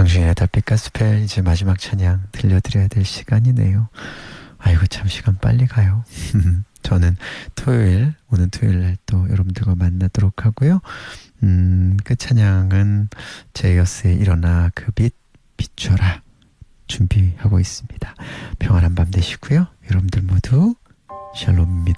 정신의 달빛 가스펠 이제 마지막 찬양 들려드려야 될 시간이네요. 아이고 참 시간 빨리 가요. 저는 오는 토요일 날 또 여러분들과 만나도록 하고요. 그 찬양은 제이어스의 일어나 그 빛 비춰라 준비하고 있습니다. 평안한 밤 되시고요. 여러분들 모두 샬롬입니다.